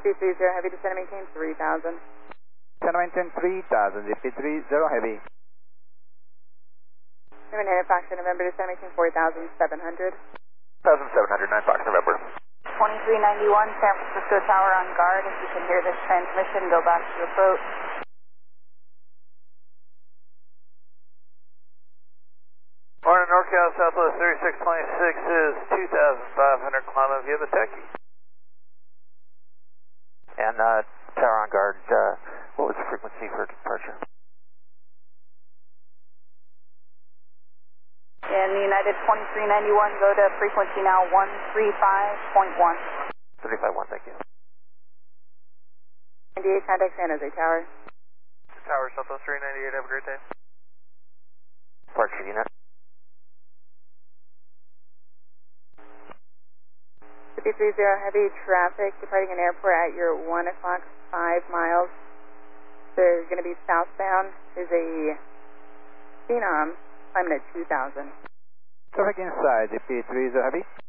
ZP30 Heavy, descend and maintain 3000. Descend and maintain 3000, ZP30 Heavy. Nine Fox November, descend and maintain 4700. 1700, 9 Fox November. 2391 San Francisco Tower on guard. If you can hear this transmission, go back to approach. Morning, NorCal Southwest 3626 is 2,500, climbing via the Techie. And tower on guard, what was the frequency for departure? And the United 2391, go to frequency now 135.1. 351, thank you. 98, contact San Jose Tower. Tower Southwest 398, have a great day. Departure unit. ZP30 Heavy, traffic departing an airport at your 1 o'clock, 5 miles. They're going to be southbound. There's a Phenom climbing at 2000. Traffic inside, ZP30 Heavy.